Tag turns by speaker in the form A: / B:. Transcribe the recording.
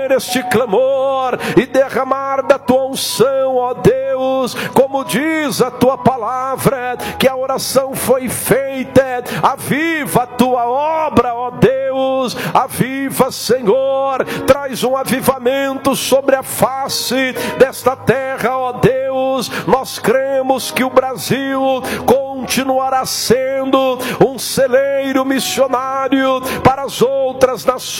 A: este clamor e derramar da tua unção, ó Deus, como diz a tua palavra, que a oração foi feita. Aviva a tua obra, ó Deus, aviva, Senhor, traz um avivamento sobre a face desta terra, ó Deus. Nós cremos que o Brasil continuará sendo um celeiro missionário para as outras nações.